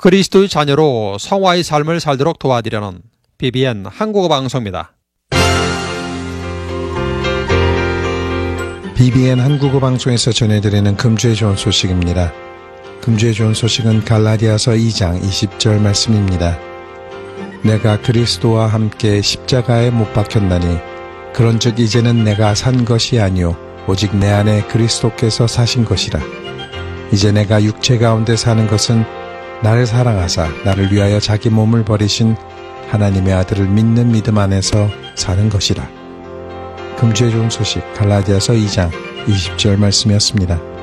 그리스도의 자녀로 성화의 삶을 살도록 도와드리는 BBN 한국어 방송입니다. BBN 한국어 방송에서 전해드리는 금주의 좋은 소식입니다. 금주의 좋은 소식은 갈라디아서 2장 20절 말씀입니다. 내가 그리스도와 함께 십자가에 못 박혔나니 그런즉 이제는 내가 산 것이 아니요 오직 내 안에 그리스도께서 사신 것이라. 이제 내가 육체 가운데 사는 것은 나를 사랑하사 나를 위하여 자기 몸을 버리신 하나님의 아들을 믿는 믿음 안에서 사는 것이라. 금주의 좋은 소식 갈라디아서 2장 20절 말씀이었습니다.